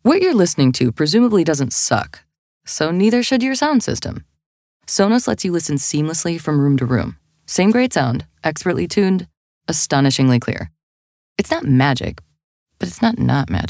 What you're listening to presumably doesn't suck, so neither should your sound system. Sonos lets you listen seamlessly from room to room. Same great sound, expertly tuned, astonishingly clear. It's not magic, but it's not magic.